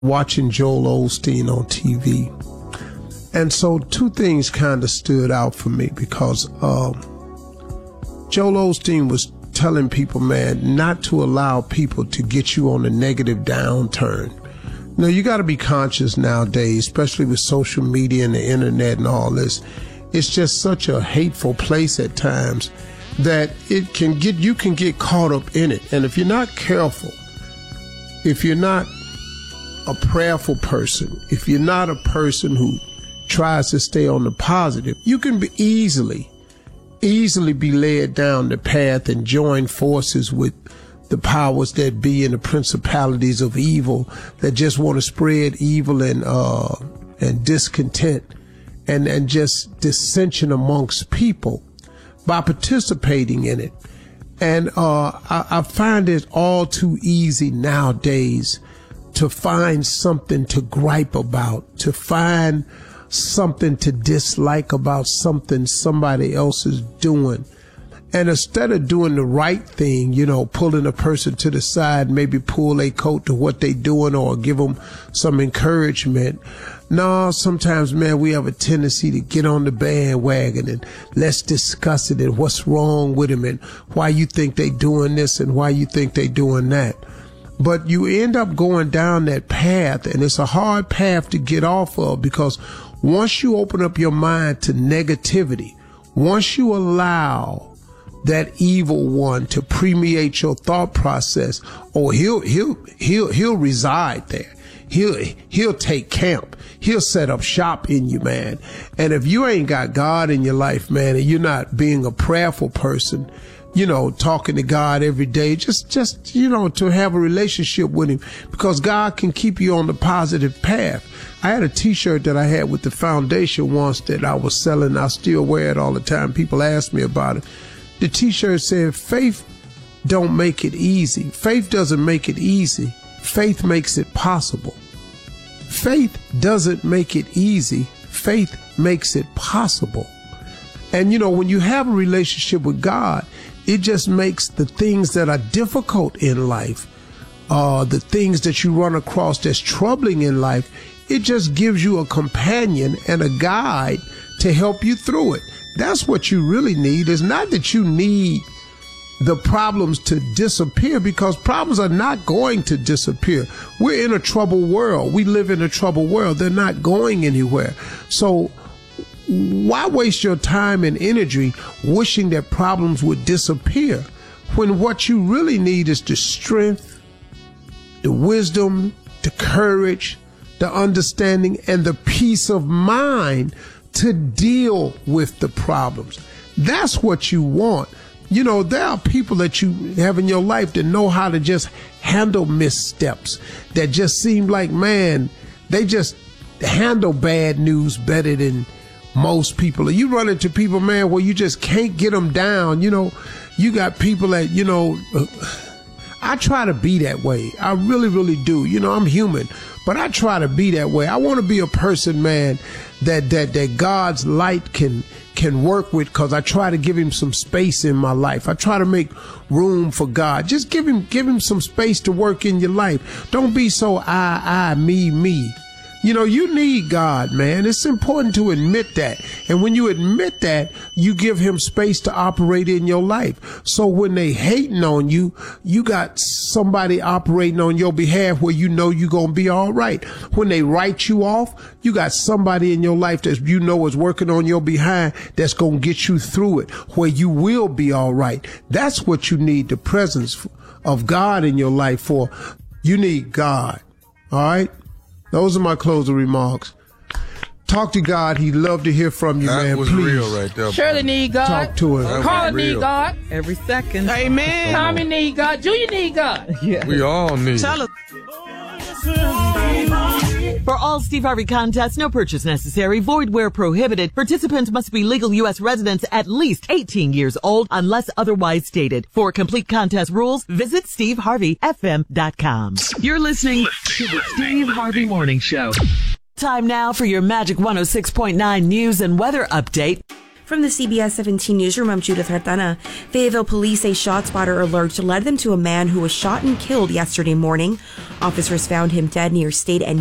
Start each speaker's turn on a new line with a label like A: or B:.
A: watching Joel Osteen on TV. And so two things kind of stood out for me because Joel Osteen was telling people, man, not to allow people to get you on a negative downturn. Now, you got to be conscious nowadays, especially with social media and the internet and all this. It's just such a hateful place at times that you can get caught up in it. And if you're not careful, if you're not a prayerful person, if you're not a person who tries to stay on the positive, you can be easily be led down the path and join forces with the powers that be and the principalities of evil that just want to spread evil and discontent and just dissension amongst people by participating in it. And I find it all too easy nowadays to find something to gripe about, to find something to dislike about something somebody else is doing. And instead of doing the right thing, pulling a person to the side, maybe pull a coat to what they doing or give them some encouragement. No, sometimes, man, we have a tendency to get on the bandwagon and let's discuss it and what's wrong with them and why you think they doing this and why you think they doing that. But you end up going down that path, and it's a hard path to get off of, because once you open up your mind to negativity, once you allow that evil one to permeate your thought process, he'll reside there. He'll take camp. He'll set up shop in you, man. And if you ain't got God in your life, man, and you're not being a prayerful person, talking to God every day, just to have a relationship with him, because God can keep you on the positive path. I had a t-shirt that I had with the foundation once that I was selling. I still wear it all the time. People ask me about it. The t-shirt said, faith don't make it easy. Faith doesn't make it easy. Faith makes it possible. Faith doesn't make it easy. Faith makes it possible. And when you have a relationship with God, it just makes the things that are difficult in life, the things that you run across that's troubling in life, it just gives you a companion and a guide to help you through it. That's what you really need. It's not that you need the problems to disappear, because problems are not going to disappear. We're in a troubled world. We live in a troubled world. They're not going anywhere. So why waste your time and energy wishing that problems would disappear, when what you really need is the strength, the wisdom, the courage, the understanding, and the peace of mind to deal with the problems. That's what you want. There are people that you have in your life that know how to just handle missteps, that just seem like, man, they just handle bad news better than most people. You run into people, man, where you just can't get them down. You got people that, I try to be that way. I really, really do. I'm human, but I try to be that way. I want to be a person, man, that God's light can work with, because I try to give him some space in my life. I try to make room for God. Just give him some space to work in your life. Don't be so I, me. You need God, man. It's important to admit that. And when you admit that, you give him space to operate in your life. So when they hating on you, you got somebody operating on your behalf where you're going to be all right. When they write you off, you got somebody in your life that is working on your behind that's going to get you through it, where you will be all right. That's what you need the presence of God in your life for. You need God. All right? Those are my closing remarks. Talk to God. He'd love to hear from you, man.
B: That was
A: please.
B: Real right there.
C: Shirley need God.
A: Talk to him.
C: Carla need God.
D: Every second.
C: Amen. Tommy need God. Junior need God.
D: Yeah.
B: We all need.
D: Tell us. For all Steve Harvey contests, no purchase necessary, void where prohibited. Participants must be legal U.S. residents at least 18 years old unless otherwise stated. For complete contest rules, visit SteveHarveyFM.com. You're listening to the Steve Harvey Morning Show. Time now for your Magic 106.9 news and weather update.
B: From the CBS 17 newsroom, I'm Judith Hartana. Fayetteville police say ShotSpotter alert led them to a man who was shot and killed yesterday morning. Officers found him dead near State and